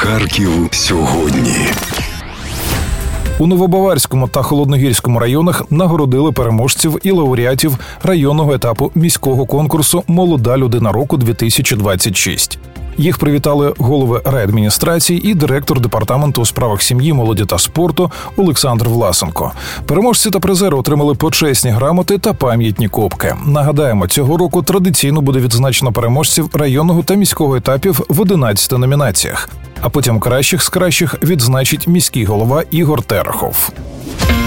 Харків сьогодні. У Новобаварському та Холодногірському районах нагородили переможців і лауреатів районного етапу міського конкурсу «Молода людина року-2026». Їх привітали голови райадміністрації і директор департаменту у справах сім'ї, молоді та спорту Олександр Власенко. Переможці та призери отримали почесні грамоти та пам'ятні кубки. Нагадаємо, цього року традиційно буде відзначено переможців районного та міського етапів в 11 номінаціях. А потім кращих з кращих відзначить міський голова Ігор Терехов.